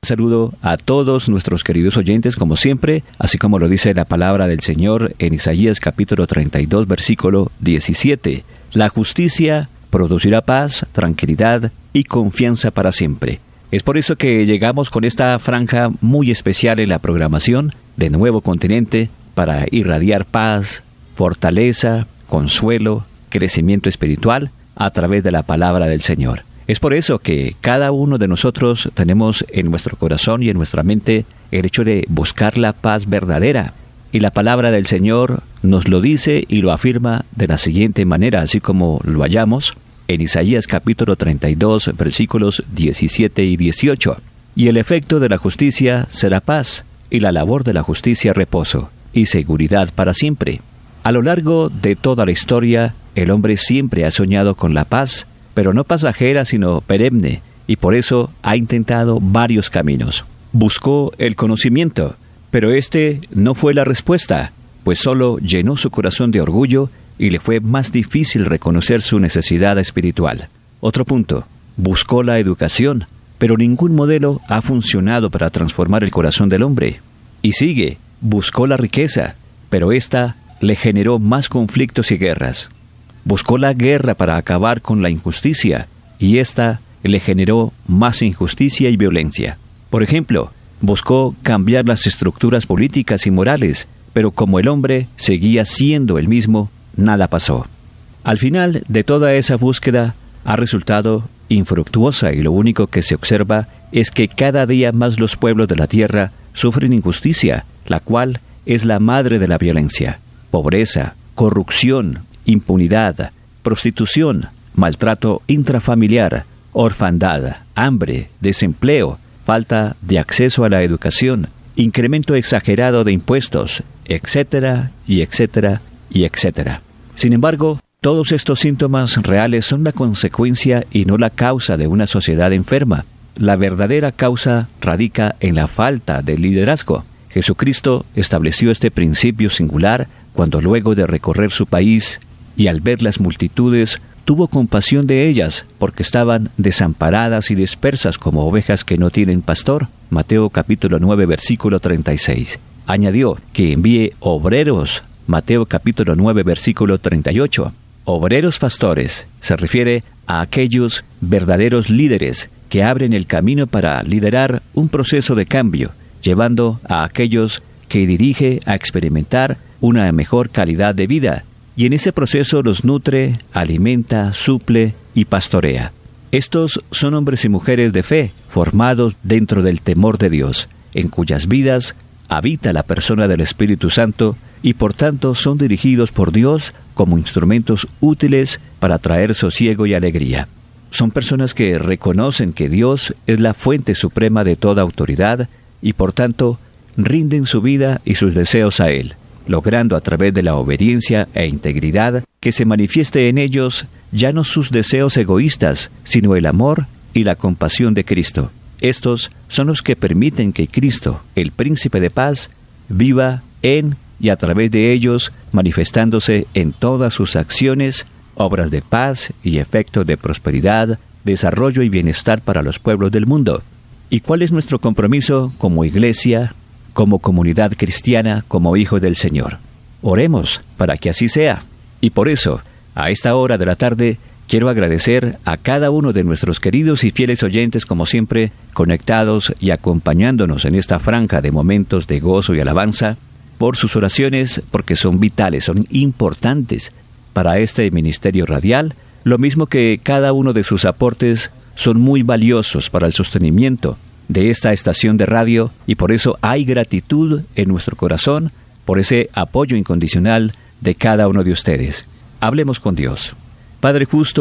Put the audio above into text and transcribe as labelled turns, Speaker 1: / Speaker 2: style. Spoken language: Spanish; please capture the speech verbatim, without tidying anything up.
Speaker 1: saludo a todos nuestros queridos oyentes, como siempre, así como lo dice la palabra del Señor en Isaías capítulo treinta y dos, versículo diecisiete. La justicia producirá paz, tranquilidad y confianza para siempre. Es por eso que llegamos con esta franja muy especial en la programación de Nuevo Continente para irradiar paz, fortaleza, consuelo, crecimiento espiritual a través de la palabra del Señor. Es por eso que cada uno de nosotros tenemos en nuestro corazón y en nuestra mente el hecho de buscar la paz verdadera. Y la palabra del Señor nos lo dice y lo afirma de la siguiente manera, así como lo hallamos en Isaías capítulo treinta y dos, versículos diecisiete y dieciocho. Y el efecto de la justicia será paz, y la labor de la justicia reposo, y seguridad para siempre. A lo largo de toda la historia, el hombre siempre ha soñado con la paz, pero no pasajera sino perenne, y por eso ha intentado varios caminos. Buscó el conocimiento, pero este no fue la respuesta, pues solo llenó su corazón de orgullo y le fue más difícil reconocer su necesidad espiritual. Otro punto, buscó la educación, pero ningún modelo ha funcionado para transformar el corazón del hombre. Y sigue, buscó la riqueza, pero ésta le generó más conflictos y guerras. Buscó la guerra para acabar con la injusticia, y ésta le generó más injusticia y violencia. Por ejemplo, buscó cambiar las estructuras políticas y morales, pero como el hombre seguía siendo el mismo, nada pasó. Al final de toda esa búsqueda ha resultado infructuosa, y lo único que se observa es que cada día más los pueblos de la tierra sufren injusticia, la cual es la madre de la violencia. Pobreza, corrupción, impunidad, prostitución, maltrato intrafamiliar, orfandad, hambre, desempleo, falta de acceso a la educación, incremento exagerado de impuestos, etcétera, y etcétera, y etcétera. Sin embargo, todos estos síntomas reales son la consecuencia y no la causa de una sociedad enferma. La verdadera causa radica en la falta de liderazgo. Jesucristo estableció este principio singular cuando luego de recorrer su país y al ver las multitudes, tuvo compasión de ellas, porque estaban desamparadas y dispersas como ovejas que no tienen pastor. Mateo capítulo nueve, versículo treinta y seis. Añadió que envíe obreros. Mateo capítulo nueve, versículo treinta y ocho. Obreros pastores se refiere a aquellos verdaderos líderes que abren el camino para liderar un proceso de cambio, llevando a aquellos que dirige a experimentar una mejor calidad de vida, y en ese proceso los nutre, alimenta, suple y pastorea. Estos son hombres y mujeres de fe, formados dentro del temor de Dios, en cuyas vidas habita la persona del Espíritu Santo, y por tanto son dirigidos por Dios como instrumentos útiles para traer sosiego y alegría. Son personas que reconocen que Dios es la fuente suprema de toda autoridad, y por tanto rinden su vida y sus deseos a Él, logrando a través de la obediencia e integridad que se manifieste en ellos ya no sus deseos egoístas, sino el amor y la compasión de Cristo. Estos son los que permiten que Cristo, el Príncipe de Paz, viva en y a través de ellos, manifestándose en todas sus acciones, obras de paz y efectos de prosperidad, desarrollo y bienestar para los pueblos del mundo. ¿Y cuál es nuestro compromiso como iglesia, como comunidad cristiana, como hijos del Señor? Oremos para que así sea. Y por eso, a esta hora de la tarde, quiero agradecer a cada uno de nuestros queridos y fieles oyentes, como siempre, conectados y acompañándonos en esta franja de momentos de gozo y alabanza, por sus oraciones, porque son vitales, son importantes para este ministerio radial, lo mismo que cada uno de sus aportes son muy valiosos para el sostenimiento de esta estación de radio, y por eso hay gratitud en nuestro corazón por ese apoyo incondicional de cada uno de ustedes. Hablemos con Dios. Padre justo,